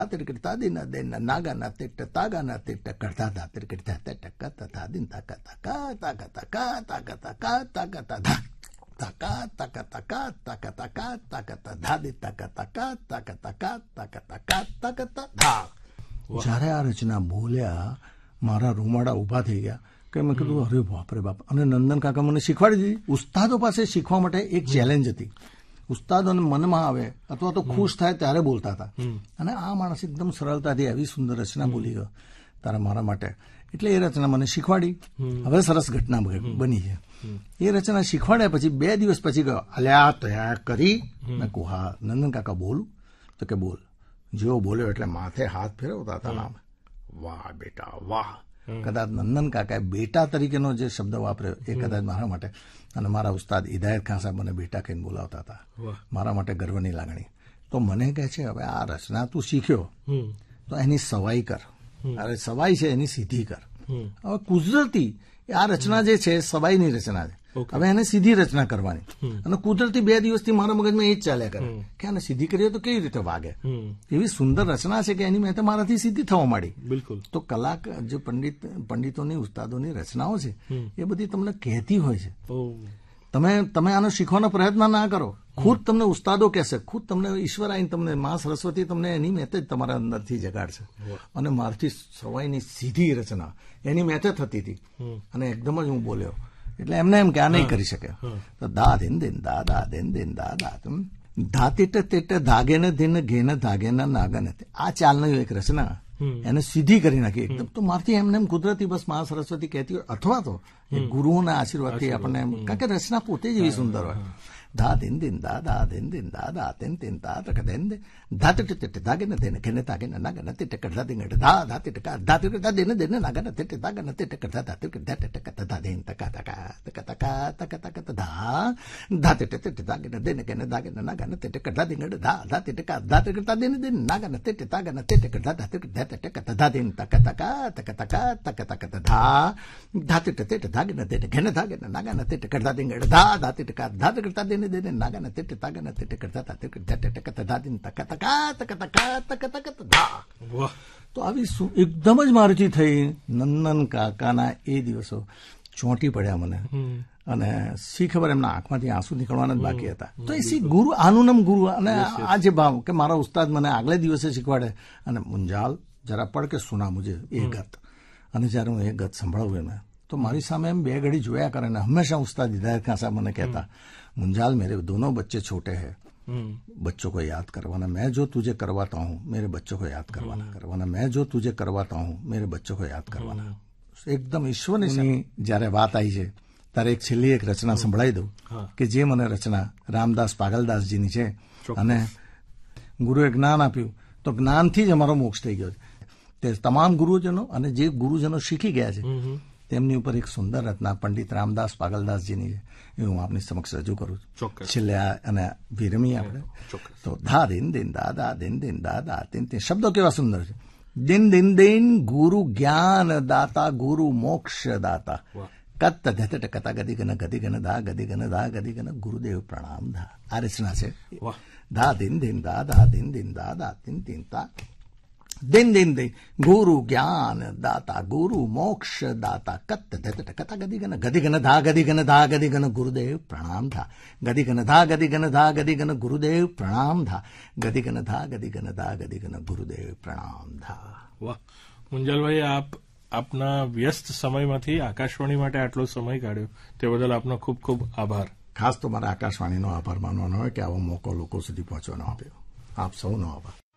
तिरकता दिन दिन नागा ना तिट तागा ना तिट करता था तिरकता तक तथा दिन तक तका तक तका तक तका तक तथा तका तक तका तक तका तक तथा दि तक तका तक तका तक तका तक तथा જ્યારે આ રચના બોલ્યા મારા રૂમાડા ઉભા થઈ ગયા કે મેં કીધું અરે બાપરે બાપ. અને નંદન કાકા મને શીખવાડી દીધી. ઉસ્તાદો પાસે શીખવા માટે એક ચેલેન્જ હતી. ઉસ્તાદોને મનમાં આવે અથવા તો ખુશ થાય ત્યારે બોલતા હતા. અને આ માણસ એકદમ સરળતાથી આવી સુંદર રચના બોલી ગયો તારા મારા માટે. એટલે એ રચના મને શીખવાડી. હવે સરસ ઘટના બની છે. એ રચના શીખવાડ્યા પછી 2 દિવસ પછી ગયો અલ્યા તૈયાર કરી. મેં કહું હા નંદન કાકા બોલું? તો કે બોલ. જેવો બોલ્યો એટલે માથે હાથ ફેરવતા હતા નામ. વાહ બેટા વાહ. કદાચ નંદન કાકાએ બેટા તરીકેનો જે શબ્દ વાપર્યો એ કદાચ મારા માટે. અને મારા ઉસ્તાદ હિદાયત ખાન સાહેબ મને બેટા કહીને બોલાવતા હતા. મારા માટે ગર્વની લાગણી. તો મને કહે છે હવે આ રચના તું શીખ્યો તો એની સવાઈ કર. અરે સવાઈ છે એની સીધી કર. હવે કુદરતી આ રચના જે છે સવાઈની રચના છે. હવે એને સીધી રચના કરવાની. અને કુદરતી 2 દિવસથી મારા મગજમાં એ જ ચાલ્યા કરે કે આને સીધી કરીએ તો કેવી રીતે વાગે. એવી સુંદર રચના છે કે એની મેં મારાથી સીધી થવા માંડી. બિલકુલ. તો કલાક જે પંડિતોની ઉસ્તાદોની રચનાઓ છે એ બધી તમને કહેતી હોય છે. તમે આનો શીખવાનો પ્રયત્ન ના કરો. ખુદ તમને ઉસ્તાદો કહેશે. ખુદ તમને ઈશ્વર આવીને તમને મા સરસ્વતી તમને એની મેતે જ તમારા અંદરથી જગાડશે. અને મારથી સવાઈની સીધી રચના એની મેતે થતી હતી. અને એકદમ જ હું બોલ્યો એટલે એમને એમ કે આ નહીં કરી શકે. તો દા દિન દિન દા દા દિન દિન દા દા ધા તીટ તીટ ધાગે ને દિન ઘેન ધાગે ને નાગન. આ ચાલની એક રચના એને સીધી કરી નાખી એકદમ. તો મારથી એમને એમ કુદરતી બસ મા સરસ્વતી કહેતી હોય અથવા તો ગુરુઓના આશીર્વાદથી આપણને કારણ કે રચના પોતે જ એવી સુંદર હોય. ધા દિન દિન દા દા દિન દિન દા દા તિન તિન દા તક દિન દે ધા તીટ તીટ ધાગે ને દિન ઘેન ધાગે ને નાગન તીટ કરતા દિન ધા ધા તીટ ધા તીટ કરતા દિન દિન નાગન તીટ ધાગન તીટ કરતા ધા તીટ ધા તીટ કરતા દિન તક તક તક તક તક તક ધા ધા તીટ તીટ ધાગે ને દિન ઘેન ધાગે ને નાગન તીટ કરતા દિન ધા ધા તીટ ધા તીટ કરતા દિન દિન નાગન તીટ ધાગન તીટ કરતા ધા તીટ ધા તીટ કરતા ધા દિન તક તક તક તક તક તક ધા ધા તીટ તીટ ધાગે ને દિન ઘેન ધાગે ને નાગન તીટ કરતા દિન ધા ધા તીટ ધા તીટ કરતા દિન દિન નાગન તીટ તાગન તીટ કરતા ધા તીટ ધા તીટ કરતા ધા દિન તક તક તક તક તક તક ધા. તો આવી એકદમ જ મારુચિ થઈ. નંદન કાકાના એ દિવસો ચોંટી પડ્યા મને. અને શી ખબર એમના આંખમાંથી આંસુ નીકળવાના જ બાકી હતા. તો એ ગુરુ આનું નામ ગુરુ. અને આ જે ભાવ કે મારા ઉસ્તાદ મને આગલે દિવસે શીખવાડે અને મુંજાલ જરા પડ કે સુના મુજે એ ગત. અને જયારે હું એ ગત સંભળાવું એને તો મારી સામે એમ 2 ઘડી જોયા કરે ને હંમેશા ઉસ્તાદ હિદાયત ખાન સાહેબ મને કહેતા मुंजाल मेरे दोनों बच्चे छोटे हैं. बच्चों को याद करवाना. मैं जो तुझे करवाता हूँ मेरे बच्चों को याद करवाना. मैं जो तुझे करवाता हूँ मेरे बच्चों को याद करवाना. એકદમ ઈશ્વરની જયારે વાત આવી છે ત્યારે એક છેલ્લી એક રચના સંભળાવી દઉં કે જે મને રચના રામદાસ પાગલદાસજીની છે. અને ગુરુએ જ્ઞાન આપ્યું તો જ્ઞાનથી જ અમારો મોક્ષ થઈ ગયો છે. તે તમામ ગુરુજનો અને જે ગુરુજનો શીખી ગયા છે તેમની ઉપર એક સુંદર રચના પંડિત રામદાસ પાગલદાસજીની છે. એ હું આપની સમક્ષ રજૂ કરું છું. છેલ્લે અને વિરમી આપણે તો ધા દિન દિન દા દા દિન દિન દા દા તિન તિન. શબ્દો કેવા સુંદર છે. દિન દિન દિન ગુરુ જ્ઞાન દાતા ગુરુ મોક્ષ દાતા કત ધત કતા ગદિગન ગદિગન દા ગદિગન દા ગદિગન ગુરુદેવ પ્રણામ ધા. આ રચના છે. ધા દિન દિન દા દા દિન દિન દા દા તિન તિન તા दिन दिन दिन गुरु ज्ञान दाता गुरु मोक्ष दाता कत धत कथा गदिगन गदिगन धा गदिगन गुरुदेव प्रणाम था. गदिगन धा गदिगन गुरुदेव प्रणाम था. गदिगन धा गदिगन गुरुदेव प्रणाम था. વાહ મુંજાલભાઈ, આપ આપના વ્યસ્ત સમયમાંથી આકાશવાણી માટે આટલો સમય કાઢ્યો તે બદલ આપનો ખૂબ ખૂબ આભાર. ખાસ તો મારા આકાશવાણીનો આભાર માનવાનો હોય કે આવો મોકો લોકો સુધી પહોંચવાનો આપ્યો. આપ સૌનો આભાર.